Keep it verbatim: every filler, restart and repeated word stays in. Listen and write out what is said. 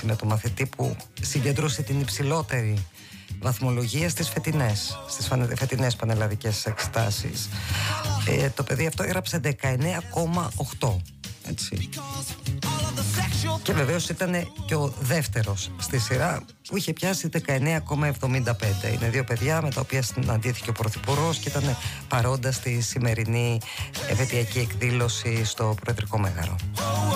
αντίθεση με το μαθητή που συγκεντρώσει την υψηλότερη βαθμολογία στις φετινές, στις φετινές πανελλαδικές εξετάσεις. Ε, το παιδί αυτό έγραψε δεκαεννέα κόμμα οκτώ, έτσι. Και βεβαίως ήταν και ο δεύτερος στη σειρά που είχε πιάσει δεκαεννέα κόμμα εβδομήντα πέντε. Είναι δύο παιδιά με τα οποία συναντήθηκε ο Πρωθυπουργός και ήταν παρόντα στη σημερινή επαιτειακή εκδήλωση στο Προεδρικό Μέγαρο.